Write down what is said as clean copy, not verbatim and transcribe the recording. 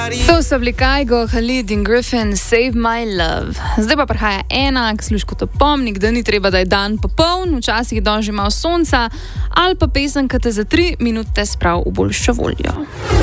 To so bili Kygo, Khalid in Griffin, Save My Love. Zdaj pa prihaja ena, k služku to pomnik, da ni treba, da je dan popoln, včasih dan že malo sonca, ali pa pesem, ki te za 3 minute sprav v boljšo voljo.